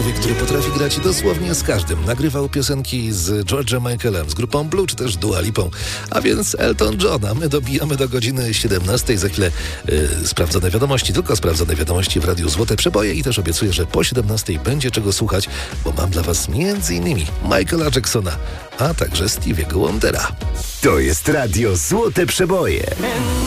Człowiek, który potrafi grać dosłownie z każdym. Nagrywał piosenki z George'em Michaelem, z grupą Blue czy też Dua Lipą. A więc Elton Johna. My dobijamy do godziny 17. Za chwilę sprawdzone wiadomości, tylko sprawdzone wiadomości w Radiu Złote Przeboje i też obiecuję, że po 17 będzie czego słuchać, bo mam dla was m.in. Michaela Jacksona, a także Stevie'ego Wondera. To jest Radio Złote Przeboje.